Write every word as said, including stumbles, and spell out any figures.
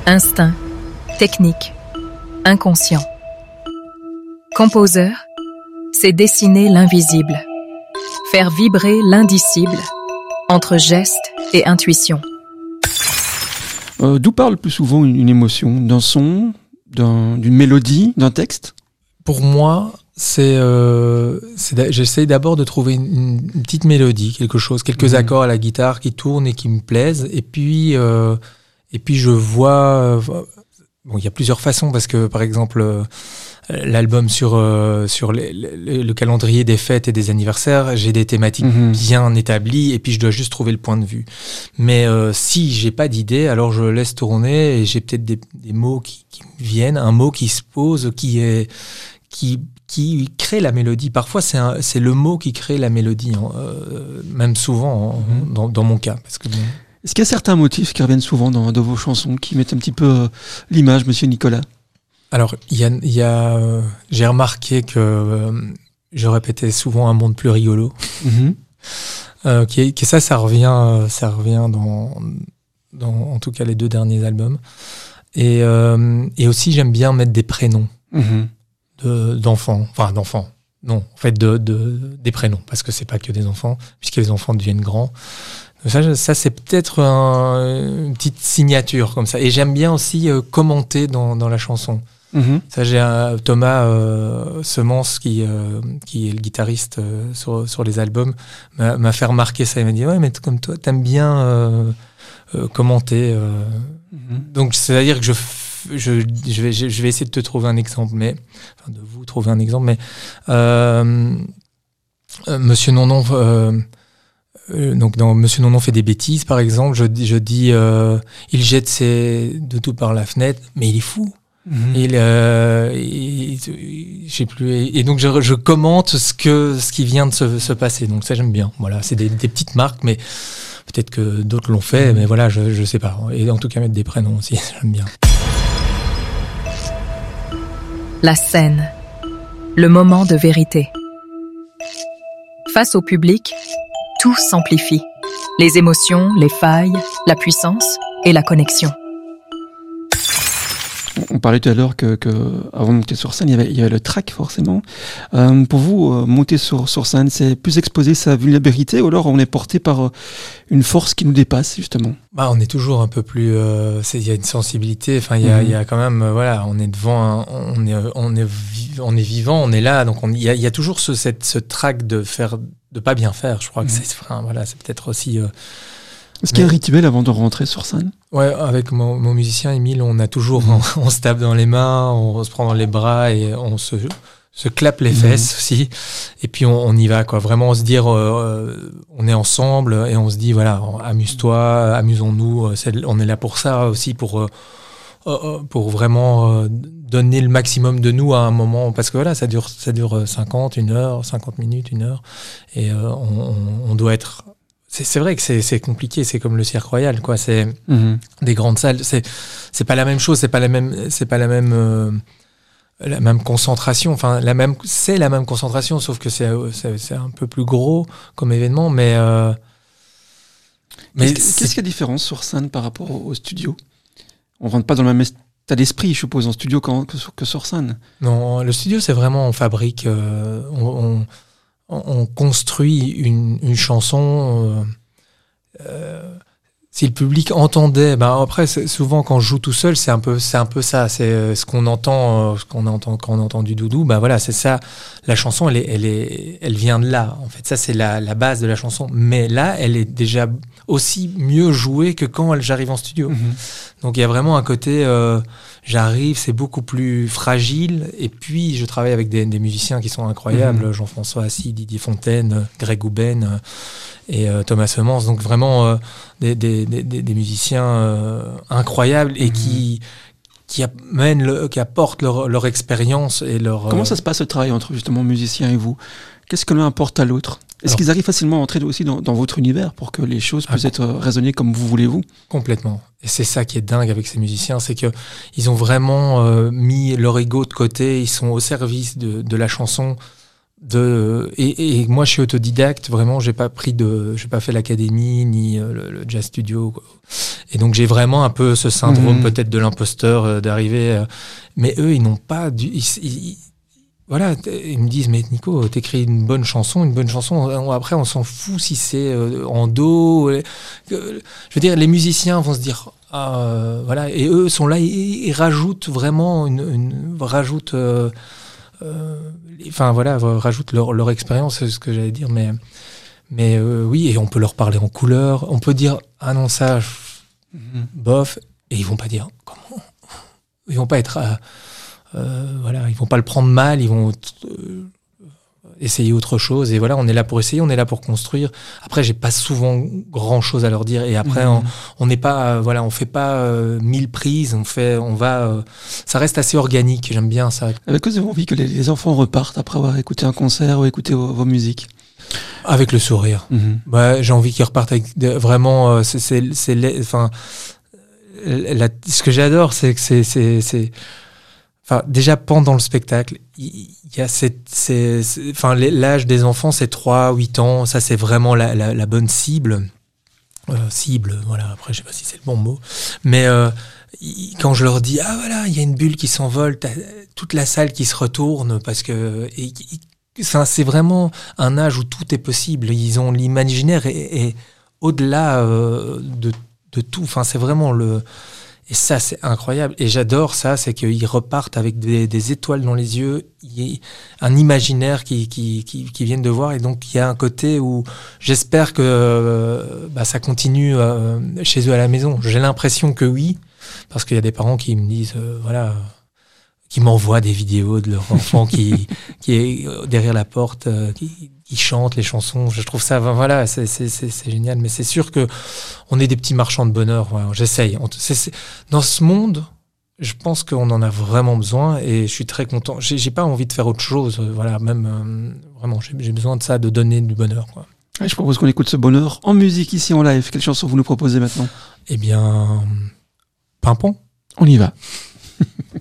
Instinct, technique, inconscient. Composeur, c'est dessiner l'invisible, faire vibrer l'indicible entre geste et intuition. Euh, d'où parle le plus souvent une, une émotion? D'un son, d'un, d'une mélodie, d'un texte? Pour moi, c'est, euh, c'est j'essaye d'abord de trouver une, une petite mélodie, quelque chose, quelques mmh. accords à la guitare qui tournent et qui me plaisent. Et puis, euh, et puis je vois... Euh, bon, il y a plusieurs façons parce que, par exemple... Euh, l'album sur, euh, sur les, les, le calendrier des fêtes et des anniversaires, j'ai des thématiques mmh. bien établies et puis je dois juste trouver le point de vue. Mais euh, si j'ai pas d'idée, alors je laisse tourner et j'ai peut-être des, des mots qui, qui me viennent, un mot qui se pose, qui, est, qui, qui crée la mélodie. Parfois, c'est, un, c'est le mot qui crée la mélodie, hein, euh, même souvent en, mmh. dans, dans mon cas. Parce que, bon, est-ce qu'il y a certains motifs qui reviennent souvent dans, dans vos chansons, qui mettent un petit peu euh, l'image, monsieur Nicolas? Alors, il y a, y a, euh, j'ai remarqué que euh, je répétais souvent un monde plus rigolo. Mm-hmm. euh, qui, qui ça, ça revient, ça revient dans, dans, en tout cas, les deux derniers albums. Et, euh, et aussi, j'aime bien mettre des prénoms mm-hmm. de, d'enfants, enfin d'enfants. Non, en fait, de, de, des prénoms, parce que c'est pas que des enfants, puisque les enfants deviennent grands. Ça, ça c'est peut-être un, une petite signature comme ça. Et j'aime bien aussi euh, commenter dans, dans la chanson. Mmh. Ça, j'ai un, Thomas euh, Semence qui, euh, qui est le guitariste euh, sur, sur les albums m'a, m'a fait remarquer ça. Il m'a dit ouais, mais comme toi t'aimes bien euh, euh, commenter euh. Mmh. Donc c'est à dire que je, je, je, vais, je vais essayer de te trouver un exemple, mais enfin de vous trouver un exemple, mais euh, euh, Monsieur Nonon euh, euh, donc dans Monsieur Nonon fait des bêtises par exemple, je, je dis euh, il jette ses doudous par la fenêtre, mais il est fou. Mmh. Et, euh, et, et, je sais plus, et, et donc je, je commente ce que ce qui vient de se, se passer. Donc ça j'aime bien. Voilà, c'est des, des petites marques, mais peut-être que d'autres l'ont fait, mmh. mais voilà, je je sais pas. Et en tout cas mettre des prénoms aussi, j'aime bien. La scène, le moment de vérité. Face au public, tout s'amplifie. Les émotions, les failles, la puissance et la connexion. On parlait tout à l'heure que, que avant de monter sur scène, il y avait, il y avait le track forcément. Euh, pour vous, euh, monter sur, sur scène, c'est plus exposer sa vulnérabilité ou alors on est porté par euh, une force qui nous dépasse justement? Bah, on est toujours un peu plus. Euh, il y a une sensibilité. Enfin, il y a, il y a quand même. Euh, voilà, on est devant. Un, on est, on est, on est vivant. On est là. Donc, il y a, il y a toujours ce, cette, ce track de faire, de pas bien faire. Je crois mmh. que c'est. Enfin, voilà, c'est peut-être aussi. Euh, Est-ce qu'il y a un rituel avant de rentrer sur scène? Ouais, avec mon, mon musicien Émile, on a toujours, mmh. on, on se tape dans les mains, on se prend dans les bras et on se, se clappe les fesses mmh. aussi. Et puis on, on y va, quoi. Vraiment, on se dire, euh, on est ensemble et on se dit, voilà, amuse-toi, amusons-nous. C'est, on est là pour ça aussi, pour, euh, pour vraiment euh, donner le maximum de nous à un moment. Parce que voilà, ça dure, ça dure cinquante, une heure, cinquante minutes, une heure. Et euh, on, on, on doit être. C'est, c'est vrai que c'est, c'est compliqué, c'est comme le Cirque Royal, quoi. C'est mmh. des grandes salles, c'est c'est pas la même chose, c'est pas la même, c'est pas la même euh, la même concentration. Enfin, la même, c'est la même concentration, sauf que c'est c'est, c'est un peu plus gros comme événement, mais. Euh, mais qu'est-ce, qu'est-ce qu'il y a de différence sur scène par rapport au, au studio? On rentre pas dans le même état d'esprit, je suppose, en studio que, que, que sur scène. Non, le studio, c'est vraiment on fabrique, euh, on, on on construit une, une chanson. Euh, euh, si le public entendait, ben après souvent quand je joue tout seul, c'est un peu, c'est un peu ça, c'est ce qu'on entend, ce qu'on entend quand on entend du doudou. Ben voilà, c'est ça. La chanson, elle est, elle est, elle vient de là. En fait, ça c'est la, la base de la chanson. Mais là, elle est déjà aussi mieux jouée que quand elle, j'arrive en studio. Mmh. Donc il y a vraiment un côté. Euh, J'arrive, c'est beaucoup plus fragile. Et puis, je travaille avec des, des musiciens qui sont incroyables. Mmh. Jean-François Assis, Didier Fontaine, Greg Houben euh, et euh, Thomas Semence. Donc, vraiment, euh, des, des, des, des musiciens euh, incroyables et mmh. qui, qui, amènent le, qui apportent leur, leur expérience et leur... Comment euh... ça se passe, le travail entre, justement, musiciens et vous? Qu'est-ce que l'un apporte à l'autre? Est-ce Alors, qu'ils arrivent facilement à entrer aussi dans, dans votre univers pour que les choses puissent ah, être raisonnées comme vous voulez, vous? Complètement. Et c'est ça qui est dingue avec ces musiciens, c'est qu'ils ont vraiment euh, mis leur ego de côté, ils sont au service de, de la chanson de et, et moi je suis autodidacte, vraiment j'ai pas pris de j'ai pas fait l'académie ni euh, le, le jazz studio quoi. Et donc j'ai vraiment un peu ce syndrome mmh. peut-être de l'imposteur euh, d'arriver euh, mais eux ils n'ont pas du ils, ils, voilà, ils me disent mais Nico t'écris une bonne chanson une bonne chanson après on s'en fout si c'est euh, en do euh, je veux dire les musiciens vont se dire ah, euh, voilà et eux sont là ils, ils rajoutent vraiment une, une rajoutent euh, Euh, enfin voilà, rajoutent leur, leur expérience, c'est ce que j'allais dire, mais, mais euh, oui, et on peut leur parler en couleur, on peut dire ah non, ça, mm-hmm. bof, et ils vont pas dire comment, ils vont pas être, euh, euh, voilà, ils vont pas le prendre mal, ils vont euh, essayer autre chose, et voilà, on est là pour essayer, on est là pour construire. Après, j'ai pas souvent grand chose à leur dire, et après, mmh. on n'est pas, euh, voilà, on fait pas euh, mille prises, on fait, on va, euh, ça reste assez organique, j'aime bien ça. Avec quoi vous avez envie que les, les enfants repartent après avoir écouté un concert ou écouté vos, vos musiques? Avec le sourire. Mmh. Bah, j'ai envie qu'ils repartent avec de, vraiment, euh, c'est, c'est, c'est, enfin, la, ce que j'adore, c'est que c'est, c'est, c'est Enfin, déjà pendant le spectacle, il y a cette, c'est, c'est, enfin, l'âge des enfants, c'est trois à huit ans. Ça, c'est vraiment la, la, la bonne cible. Euh, cible, voilà. Après, je sais pas si c'est le bon mot. Mais euh, y, quand je leur dis, ah voilà, il y a une bulle qui s'envole, t'as toute la salle qui se retourne parce que et, et, ça, c'est vraiment un âge où tout est possible. Ils ont l'imaginaire et, et au-delà euh, de, de tout. Enfin, c'est vraiment le Et ça, c'est incroyable. Et j'adore ça, c'est qu'ils repartent avec des, des étoiles dans les yeux, il y a un imaginaire qui, qui, qui, qui viennent de voir. Et donc, il y a un côté où j'espère que euh, bah, ça continue euh, chez eux à la maison. J'ai l'impression que oui, parce qu'il y a des parents qui me disent, euh, voilà, qui m'envoient des vidéos de leur enfant qui, qui est derrière la porte, euh, qui, qui chante les chansons. Je trouve ça, voilà, c'est, c'est, c'est, c'est génial. Mais c'est sûr que on est des petits marchands de bonheur. Voilà, j'essaye. C'est, c'est, dans ce monde, je pense qu'on en a vraiment besoin et je suis très content. J'ai, j'ai pas envie de faire autre chose. Voilà, même euh, vraiment, j'ai, j'ai besoin de ça, de donner du bonheur, quoi. Je propose qu'on écoute ce bonheur en musique ici en live. Quelle chanson vous nous proposez maintenant? Eh bien, Pimpon. On y va.